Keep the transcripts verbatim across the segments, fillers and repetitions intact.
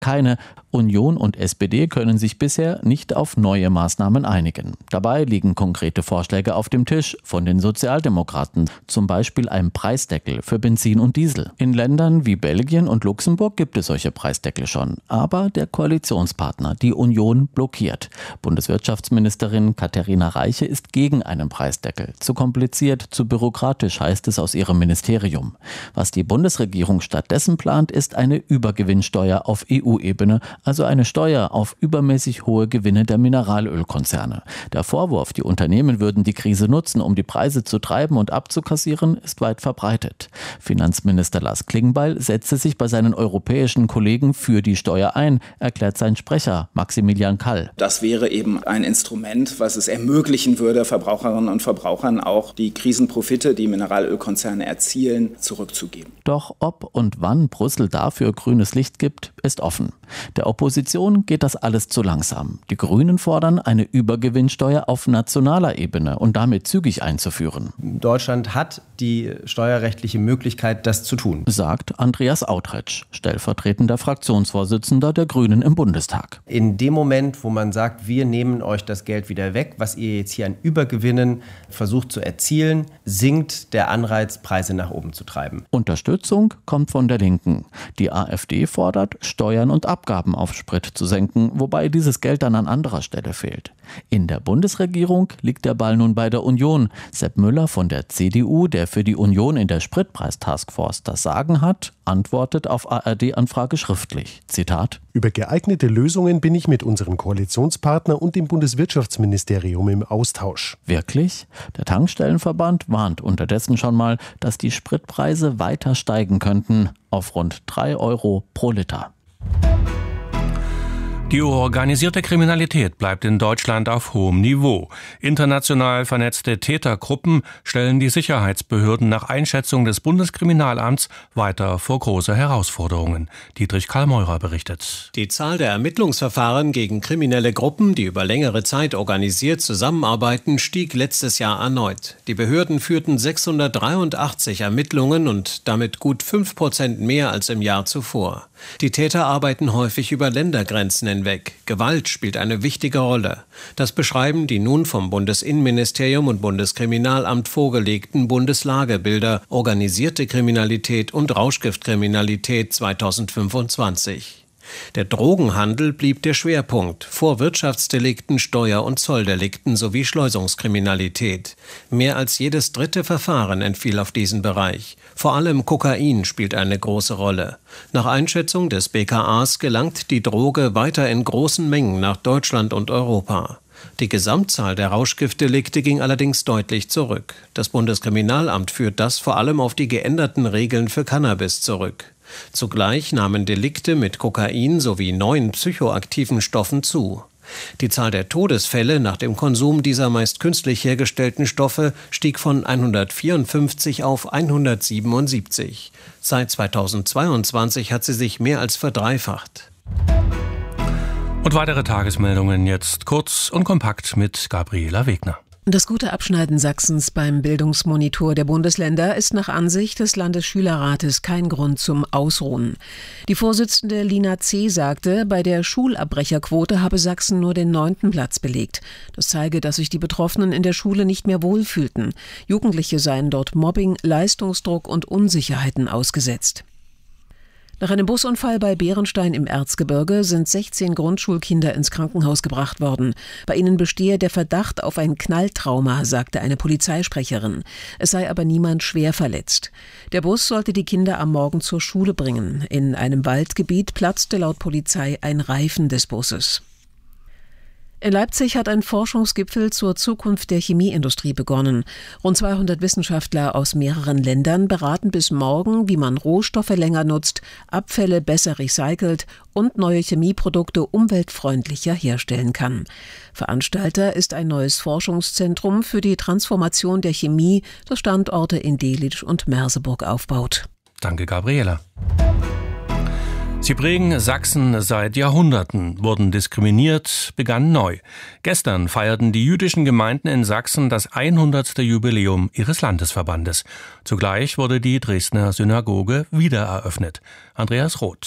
keine. Union und S P D können sich bisher nicht auf neue Maßnahmen einigen. Dabei liegen konkrete Vorschläge auf dem Tisch von den Sozialdemokraten, zum Beispiel ein Preisdeckel für Benzin und Diesel. In Ländern wie Belgien und Luxemburg gibt es solche Preisdeckel schon, aber der Koalitionspartner, die Union, blockiert. Bundeswirtschaftsministerin Katharina Reiche ist gegen einen Preisdeckel. Zu kompliziert, zu bürokratisch, heißt es aus ihrem Ministerium. Was die Bundesregierung stattdessen plant, ist eine Übergewinnsteuer auf E U-Ebene, also eine Steuer auf übermäßig hohe Gewinne der Mineralölkonzerne. Der Vorwurf, die Unternehmen würden die Krise nutzen, um die Preise zu treiben und abzukassieren, ist weit verbreitet. Finanzminister Lars Klingbeil setze sich bei seinen europäischen Kollegen für die Steuer ein, erklärt sein Sprecher Maximilian Kall. Das wäre eben ein Instrument, was es ermöglichen würde, Verbraucherinnen und Verbrauchern auch die Krisenprofite, die Mineralölkonzerne erzielen, zurückzugeben. Doch ob und wann Brüssel dafür grünes Licht gibt, ist offen. Der Opposition geht das alles zu langsam. Die Grünen fordern, eine Übergewinnsteuer auf nationaler Ebene und damit zügig einzuführen. Deutschland hat die steuerrechtliche Möglichkeit, das zu tun, sagt Andreas Autretsch, stellvertretender Fraktionsvorsitzender der Grünen im Bundestag. In dem Moment, wo man sagt, wir nehmen euch das Geld wieder weg, was ihr jetzt hier an Übergewinnen versucht zu erzielen, sinkt der Anreiz, Preise nach oben zu treiben. Unterstützung kommt von der Linken. Die AfD fordert, Steuern und Abgaben auf Sprit zu senken, wobei dieses Geld dann an anderer Stelle fehlt. In der Bundesregierung liegt der Ball nun bei der Union. Sepp Müller von der C D U, der für die Union in der Spritpreistaskforce das Sagen hat, antwortet auf A R D-Anfrage schriftlich. Zitat: Über geeignete Lösungen bin ich mit unserem Koalitionspartner und dem Bundeswirtschaftsministerium im Austausch. Wirklich? Der Tankstellenverband warnt unterdessen schon mal, dass die Spritpreise weiter steigen könnten auf rund drei Euro pro Liter. Die organisierte Kriminalität bleibt in Deutschland auf hohem Niveau. International vernetzte Tätergruppen stellen die Sicherheitsbehörden nach Einschätzung des Bundeskriminalamts weiter vor große Herausforderungen. Dietrich Karl-Meurer berichtet. Die Zahl der Ermittlungsverfahren gegen kriminelle Gruppen, die über längere Zeit organisiert zusammenarbeiten, stieg letztes Jahr erneut. Die Behörden führten sechshundertdreiundachtzig Ermittlungen und damit gut fünf Prozent mehr als im Jahr zuvor. Die Täter arbeiten häufig über Ländergrenzen hinweg. Gewalt spielt eine wichtige Rolle. Das beschreiben die nun vom Bundesinnenministerium und Bundeskriminalamt vorgelegten Bundeslagebilder Organisierte Kriminalität und Rauschgiftkriminalität zweitausendfünfundzwanzig. Der Drogenhandel blieb der Schwerpunkt, vor Wirtschaftsdelikten, Steuer- und Zolldelikten sowie Schleusungskriminalität. Mehr als jedes dritte Verfahren entfiel auf diesen Bereich. Vor allem Kokain spielt eine große Rolle. Nach Einschätzung des B K As gelangt die Droge weiter in großen Mengen nach Deutschland und Europa. Die Gesamtzahl der Rauschgiftdelikte ging allerdings deutlich zurück. Das Bundeskriminalamt führt das vor allem auf die geänderten Regeln für Cannabis zurück. Zugleich nahmen Delikte mit Kokain sowie neuen psychoaktiven Stoffen zu. Die Zahl der Todesfälle nach dem Konsum dieser meist künstlich hergestellten Stoffe stieg von hundertvierundfünfzig auf hundertsiebenundsiebzig. Seit zweitausendzweiundzwanzig hat sie sich mehr als verdreifacht. Und weitere Tagesmeldungen jetzt kurz und kompakt mit Gabriela Wegner. Das gute Abschneiden Sachsens beim Bildungsmonitor der Bundesländer ist nach Ansicht des Landesschülerrates kein Grund zum Ausruhen. Die Vorsitzende Lina C. sagte, bei der Schulabbrecherquote habe Sachsen nur den neunten Platz belegt. Das zeige, dass sich die Betroffenen in der Schule nicht mehr wohlfühlten. Jugendliche seien dort Mobbing, Leistungsdruck und Unsicherheiten ausgesetzt. Nach einem Busunfall bei Bärenstein im Erzgebirge sind sechzehn Grundschulkinder ins Krankenhaus gebracht worden. Bei ihnen bestehe der Verdacht auf ein Knalltrauma, sagte eine Polizeisprecherin. Es sei aber niemand schwer verletzt. Der Bus sollte die Kinder am Morgen zur Schule bringen. In einem Waldgebiet platzte laut Polizei ein Reifen des Busses. In Leipzig hat ein Forschungsgipfel zur Zukunft der Chemieindustrie begonnen. Rund zweihundert Wissenschaftler aus mehreren Ländern beraten bis morgen, wie man Rohstoffe länger nutzt, Abfälle besser recycelt und neue Chemieprodukte umweltfreundlicher herstellen kann. Veranstalter ist ein neues Forschungszentrum für die Transformation der Chemie, das Standorte in Delitzsch und Merseburg aufbaut. Danke, Gabriela. Sie prägen Sachsen seit Jahrhunderten, wurden diskriminiert, begannen neu. Gestern feierten die jüdischen Gemeinden in Sachsen das hundertste Jubiläum ihres Landesverbandes. Zugleich wurde die Dresdner Synagoge wiedereröffnet. Andreas Roth.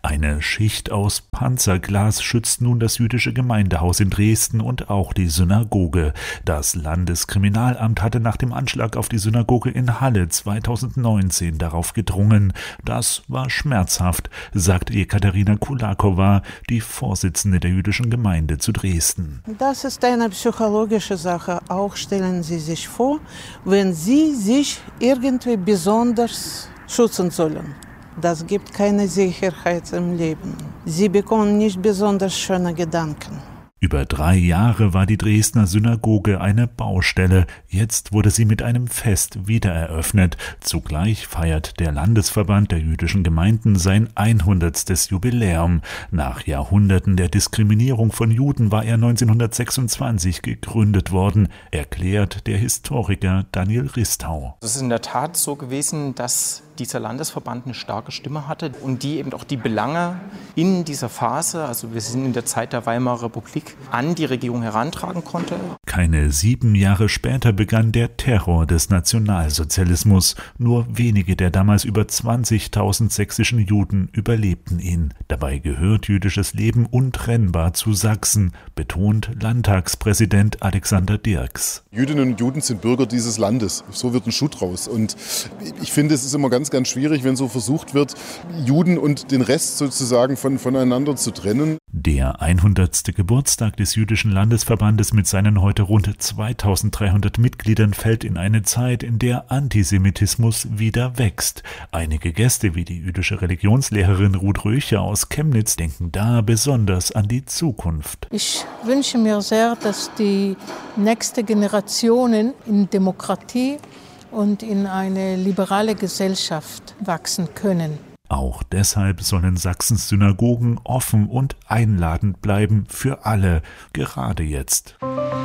Eine Schicht aus Panzerglas schützt nun das jüdische Gemeindehaus in Dresden und auch die Synagoge. Das Landeskriminalamt hatte nach dem Anschlag auf die Synagoge in Halle zweitausendneunzehn darauf gedrungen. Das war schmerzhaft, sagt Ekaterina Kulakowa, die Vorsitzende der jüdischen Gemeinde zu Dresden. Das ist eine psychologische Sache. Auch stellen Sie sich vor, wenn Sie sich irgendwie besonders schützen sollen. Das gibt keine Sicherheit im Leben. Sie bekommen nicht besonders schöne Gedanken. Über drei Jahre war die Dresdner Synagoge eine Baustelle. Jetzt wurde sie mit einem Fest wiedereröffnet. Zugleich feiert der Landesverband der jüdischen Gemeinden sein hundertstes Jubiläum. Nach Jahrhunderten der Diskriminierung von Juden war er neunzehnhundertsechsundzwanzig gegründet worden, erklärt der Historiker Daniel Ristau. Es ist in der Tat so gewesen, dass dieser Landesverband eine starke Stimme hatte und die eben auch die Belange in dieser Phase, also wir sind in der Zeit der Weimarer Republik, an die Regierung herantragen konnte. Keine sieben Jahre später begann der Terror des Nationalsozialismus. Nur wenige der damals über zwanzigtausend sächsischen Juden überlebten ihn. Dabei gehört jüdisches Leben untrennbar zu Sachsen, betont Landtagspräsident Alexander Dirks. Jüdinnen und Juden sind Bürger dieses Landes. So wird ein Schuh draus. Und ich finde, es ist immer ganz, ganz schwierig, wenn so versucht wird, Juden und den Rest sozusagen von, voneinander zu trennen. Der hundertste Geburtstag des Jüdischen Landesverbandes mit seinen heute rund zweitausenddreihundert Mitgliedern fällt in eine Zeit, in der Antisemitismus wieder wächst. Einige Gäste wie die jüdische Religionslehrerin Ruth Röcher aus Chemnitz denken da besonders an die Zukunft. Ich wünsche mir sehr, dass die nächste Generationen in Demokratie und in eine liberale Gesellschaft wachsen können. Auch deshalb sollen Sachsens Synagogen offen und einladend bleiben für alle, gerade jetzt.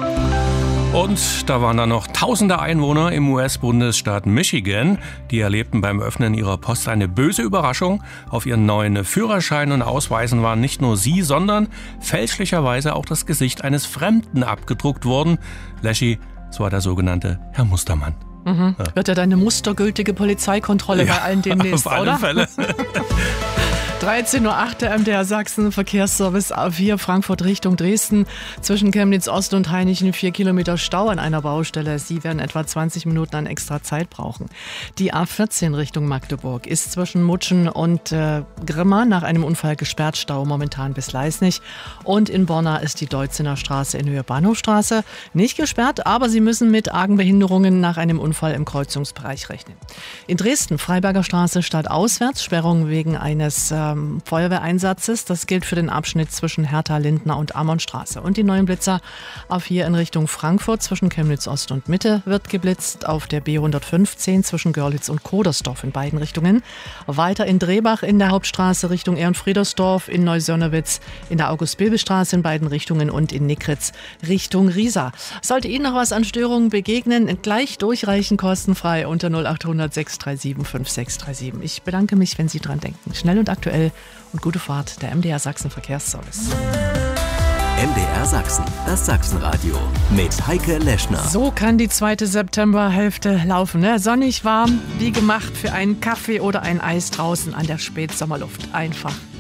Und da waren dann noch tausende Einwohner im U S-Bundesstaat Michigan. Die erlebten beim Öffnen ihrer Post eine böse Überraschung. Auf ihren neuen Führerscheinen und Ausweisen waren nicht nur sie, sondern fälschlicherweise auch das Gesicht eines Fremden abgedruckt worden. Leschi, so war der sogenannte Herr Mustermann. Mhm. Ja. Wird ja deine mustergültige Polizeikontrolle ja, bei allen demnächst, auf alle oder? Fälle. dreizehn Uhr acht der M D R Sachsen Verkehrsservice A vier Frankfurt Richtung Dresden. Zwischen Chemnitz Ost und Hainichen vier Kilometer Stau an einer Baustelle. Sie werden etwa zwanzig Minuten an extra Zeit brauchen. Die A vierzehn Richtung Magdeburg ist zwischen Mutschen und äh, Grimma nach einem Unfall gesperrt. Stau momentan bis Leisnig. Und in Borna ist die Deutzener Straße in Höhe Bahnhofstraße nicht gesperrt, aber Sie müssen mit argen Behinderungen nach einem Unfall im Kreuzungsbereich rechnen. In Dresden Freiberger Straße stadtauswärts Sperrung wegen eines äh, Feuerwehreinsatzes. Das gilt für den Abschnitt zwischen Hertha, Lindner und Ammonstraße. Und die neuen Blitzer A vier in Richtung Frankfurt zwischen Chemnitz Ost und Mitte wird geblitzt. Auf der B hundertfünfzehn zwischen Görlitz und Kodersdorf in beiden Richtungen. Weiter in Drehbach in der Hauptstraße Richtung Ehrenfriedersdorf, in Neusörnewitz in der August-Bebel-Straße in beiden Richtungen und in Nickritz Richtung Riesa. Sollte Ihnen noch was an Störungen begegnen, gleich durchreichen, kostenfrei unter null acht hundert sechs drei sieben fünf sechs drei sieben. Ich bedanke mich, wenn Sie dran denken. Schnell und aktuell und gute Fahrt, der M D R Sachsen Verkehrsservice. M D R Sachsen, das Sachsenradio mit Heike Leschner. So kann die zweite Septemberhälfte laufen. Ne? Sonnig, warm, wie gemacht für einen Kaffee oder ein Eis draußen an der Spätsommerluft. Einfach